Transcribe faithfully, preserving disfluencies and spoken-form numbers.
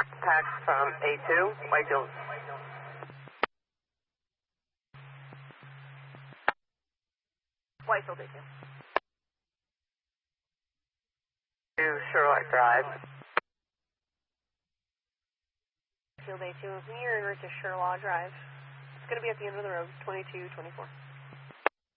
Pax from A two, Whitefield. Whitefield A two. To Sherlock Drive. Whitefield A two, you're in route to Sherlaw Drive. It's going to be at the end of the road, twenty-two twenty-four.